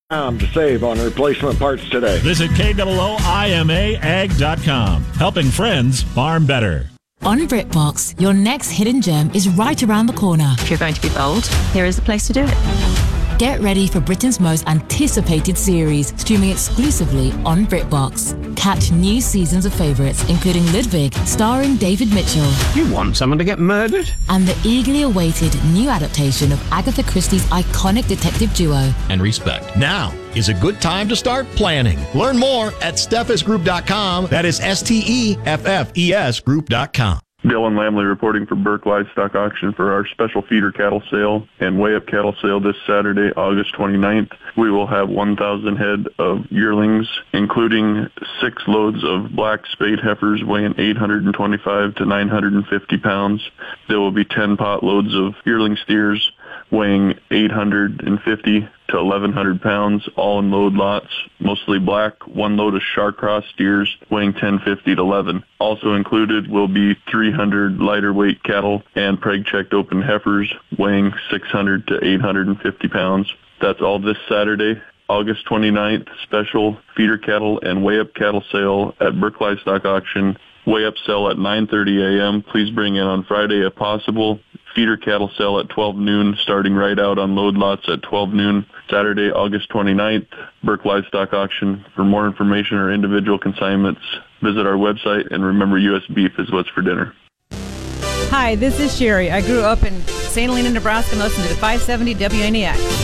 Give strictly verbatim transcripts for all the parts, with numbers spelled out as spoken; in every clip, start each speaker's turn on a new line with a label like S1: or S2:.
S1: Um, to save on replacement parts today.
S2: Visit K O O I M A ag dot com. Helping friends farm better.
S3: On BritBox, your next hidden gem is right around the corner.
S4: If you're going to be bold, here is the place to do it.
S3: Get ready for Britain's most anticipated series, streaming exclusively on BritBox. Catch new seasons of favourites, including Ludwig, starring David Mitchell.
S5: You want someone to get murdered?
S3: And the eagerly awaited new adaptation of Agatha Christie's iconic detective duo.
S6: And Respect. Now is a good time to start planning. Learn more at steffes group dot com. That is S T E F F E S group dot com.
S7: Dylan Lamley reporting for Burke Livestock Auction for our special feeder cattle sale and weigh-up cattle sale this Saturday, August twenty-ninth. We will have one thousand head of yearlings, including six loads of black spade heifers weighing eight hundred twenty-five to nine hundred fifty pounds. There will be ten pot loads of yearling steers weighing eight hundred fifty to eleven hundred pounds, all in load lots, mostly black. One load of Shar-Cross steers weighing ten fifty to eleven. Also included will be three hundred lighter weight cattle and preg-checked open heifers weighing six hundred to eight hundred fifty pounds. That's all this Saturday, August twenty-ninth, special feeder cattle and weigh-up cattle sale at Burke Livestock Auction. Weigh-up sale at nine thirty a.m. Please bring in on Friday if possible. Feeder cattle sale at twelve noon, starting right out on load lots at twelve noon. Saturday, August twenty-ninth, Burke Livestock Auction. For more information or individual consignments, visit our website, and remember, U S beef is what's for dinner.
S8: Hi, this is Sherry. I grew up in Saint Helena, Nebraska, and listened to the five seventy W N E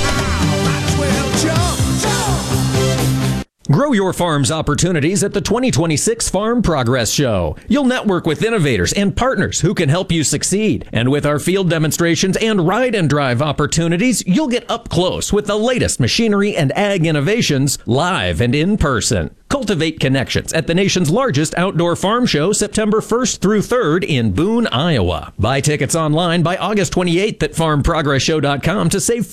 S8: X.
S9: Grow your farm's opportunities at the twenty twenty-six Farm Progress Show. You'll network with innovators and partners who can help you succeed. And with our field demonstrations and ride and drive opportunities, you'll get up close with the latest machinery and ag innovations live and in person. Cultivate connections at the nation's largest outdoor farm show, September first through third in Boone, Iowa. Buy tickets online by August twenty-eighth at farm progress show dot com to save